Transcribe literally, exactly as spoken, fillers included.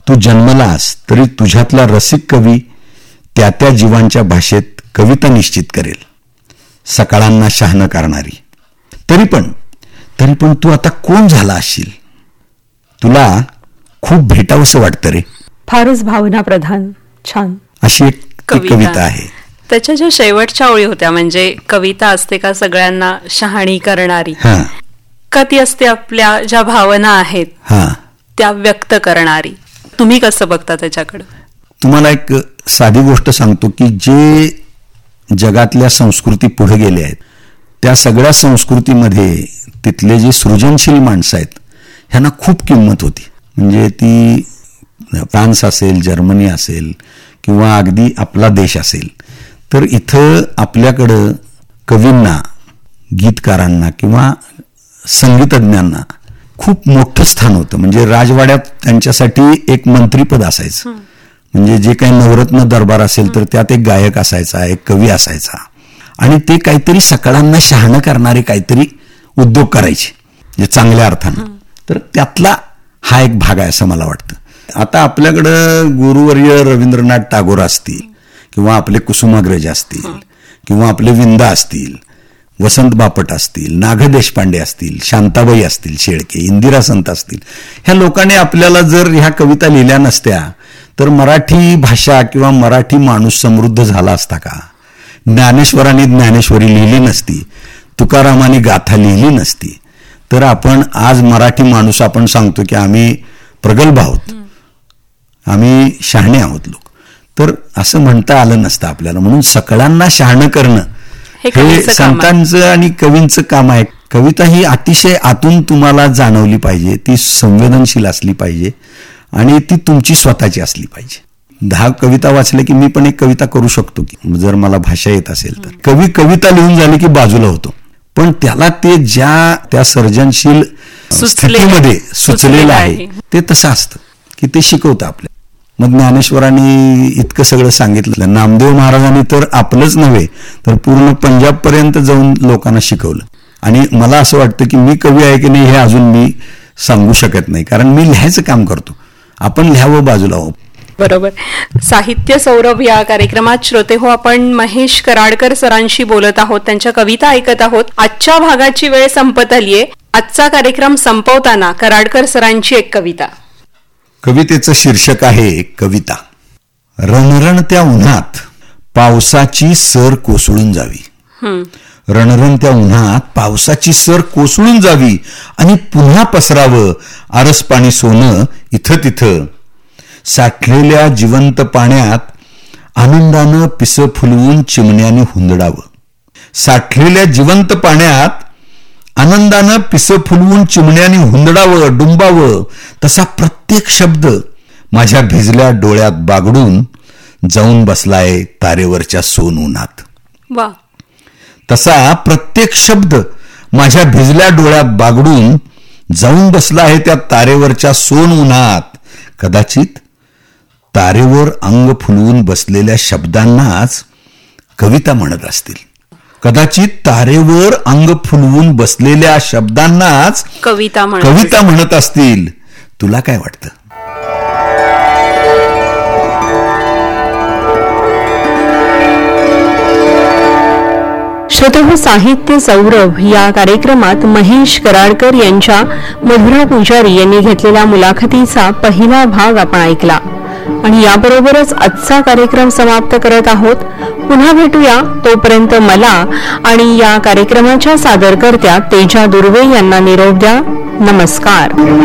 तू जन्मलास तरी तुझ्यातला रसिक कवी त्या त्या जीवांच्या भाषेत कविता निश्चित करेल, सकाळांना शहाणं करणारी. तरी पण तरी पण तू आता कोण झाला असशील? तुला खूप भेटावंसं वाटतं रे. फारच भावना प्रधान, छान अशी एक कविता आहे. त्याच्या ज्या शेवटच्या ओळी होत्या, म्हणजे कविता असते का सगळ्यांना शहाणी करणारी, का ती असते आपल्या ज्या भावना आहेत त्या व्यक्त करणारी? तुम्ही कसं बघता त्याच्याकडे? तुम्हाला एक साधी गोष्ट सांगतो की जे जगातल्या संस्कृती पुढे गेल्या आहेत त्या सगळ्या संस्कृतीमध्ये तिथले जे सृजनशील माणसं आहेत ह्यांना खूप किंमत होती. म्हणजे ती फ्रान्स असेल, जर्मनी असेल किंवा अगदी आपला देश असेल, तर इथं आपल्याकडं कवींना, गीतकारांना किंवा संगीतज्ञांना खूप मोठं स्थान होतं. म्हणजे राजवाड्यात त्यांच्यासाठी एक मंत्रीपद असायचं. म्हणजे जे काही नवरत्न दरबार असेल तर त्यात एक गायक असायचा, एक कवी असायचा, आणि ते काहीतरी सकाळांना शहाणं करणारे काहीतरी उद्योग करायचे, जे चांगल्या अर्थानं. तर त्यातला हा एक भाग आहे असं मला वाटतं. आता आपल्याकडं गुरुवर्य रवींद्रनाथ टागोर असतील किंवा आपले कुसुमाग्रज असतील किंवा आपले विंदा असतील, वसंत बापट असतील, नाग देशपांडे असतील, शांताबाई असतील शेळके, इंदिरा संत असतील, ह्या लोकांनी आपल्याला जर ह्या कविता लिहिल्या नसत्या तर मराठी भाषा किंवा मराठी माणूस समृद्ध झाला असता का? ज्ञानेश्वरांनी ज्ञानेश्वरी लिहिली नसती, तुकारामांनी गाथा लिहिली नसती, तर आपण आज मराठी माणूस आपण सांगतो की आम्ही प्रगल्भ आहोत, आम्ही शहाणे आहोत लोक, तर असं म्हणता आलं नसतं आपल्याला. म्हणून सगळ्यांना शहाणं करणं हे संतांचं आणि कवींचं काम आहे. कविता ही अतिशय आतून तुम्हाला जाणवली पाहिजे, ती संवेदनशील असली पाहिजे आणि ती तुमची स्वतःची असली पाहिजे. दहा कविता वाचल्या की मी पण एक कविता करू शकतो की जर मला भाषा येत असेल तर. कवी कविता लिहून झाली की बाजूला होतो, पण त्याला ते ज्या त्या सर्जनशील स्थितीमध्ये सुचलेलं आहे ते तसं असतं की ते शिकवतं आपल्याला. मग ज्ञानेश्वरांनी इतकं सगळं सांगितलं, नामदेव महाराजांनी तर आपलंच नव्हे तर पूर्ण पंजाब पर्यंत जाऊन लोकांना शिकवलं. आणि मला असं वाटतं की मी कवी आहे की नाही हे अजून मी सांगू शकत नाही, कारण मी लिहायचं काम करतो, आपण लिहावं बाजूला हो. बरोबर. साहित्य सौरभ या कार्यक्रमात श्रोते हो, आपण महेश कराडकर सरांशी बोलत आहोत, त्यांच्या कविता ऐकत आहोत. आजच्या भागाची वेळ संपत आलीये. आजचा कार्यक्रम संपवताना कराडकर सरांची एक कविता. कवितेचं शीर्षक आहे कविता. रणरणत्या उन्हात पावसाची सर कोसळून जावी, रणरणत्या उन्हात पावसाची सर कोसळून जावी आणि पुन्हा पसरावं आरस पाणी सोनं इथं तिथं. साठलेल्या जिवंत पाण्यात आनंदानं पिस फुलवून चिमण्याने हुंदडावं, साठलेल्या जिवंत पाण्यात आनंदानं पिस फुलवून चिमण्याने हुंदडावं डुंबावं. तसा प्रत्येक शब्द माझ्या भिजल्या डोळ्यात बागडून जाऊन बसलाय तारेवरच्या सोन उन्हात. वा. तसा प्रत्येक शब्द माझ्या भिजल्या डोळ्यात बागडून जाऊन बसला आहे त्या तारेवरच्या सोन उन्हात. कदाचित तारेवर अंग फुलवून बसलेल्या शब्दांनाच कविता म्हणत असतील, कदाचित तारेवर अंग फुलवून बसलेल्या शब्दांनाच कविता कविता म्हणत असतील. तुला काय वाटतं? श्रोते, साहित्य सौरभ या कार्यक्रमात महेश कराडकर यांच्या मधुरा पुजारी यांनी घेतलेल्या मुलाखतीचा पहिला भाग आपण ऐकला आणि याबरोबरच आजचा कार्यक्रम समाप्त करत आहोत. पुन्हा भेटूया, तोपर्यंत मला आणि या कार्यक्रमाच्या सादरकर्त्या तेजा दुर्वे यांना निरोप द्या. नमस्कार.